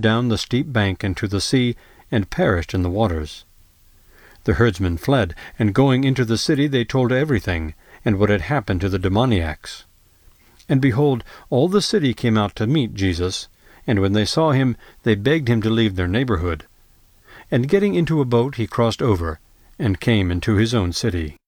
down the steep bank into the sea, and perished in the waters. The herdsmen fled, and going into the city they told everything, and what had happened to the demoniacs. And behold, all the city came out to meet Jesus, and when they saw him, they begged him to leave their neighborhood. And getting into a boat he crossed over, and came into his own city.